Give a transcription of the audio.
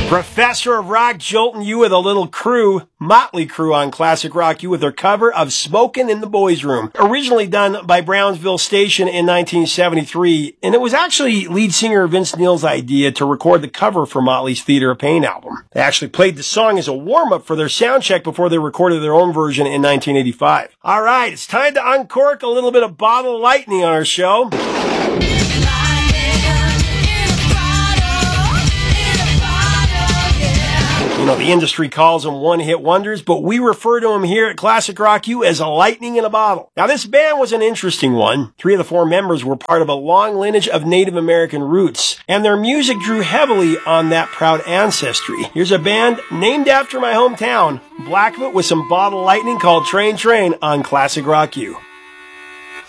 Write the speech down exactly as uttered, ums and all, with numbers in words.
Professor of Rock jolting you with a little crew, Motley Crue on Classic Rock You with their cover of Smokin' in the Boys Room, originally done by Brownsville Station in nineteen seventy-three, and it was actually lead singer Vince Neil's idea to record the cover for Motley's Theater of Pain album. They actually played the song as a warm-up for their sound check before they recorded their own version in nineteen eighty-five. Alright, it's time to uncork a little bit of Bottle Lightning on our show. You know, the industry calls them one-hit wonders, but we refer to them here at Classic Rock U as a lightning in a bottle. Now, this band was an interesting one. Three of the four members were part of a long lineage of Native American roots, and their music drew heavily on that proud ancestry. Here's a band named after my hometown, Blackfoot, with some Bottle Lightning called Train Train on Classic Rock U.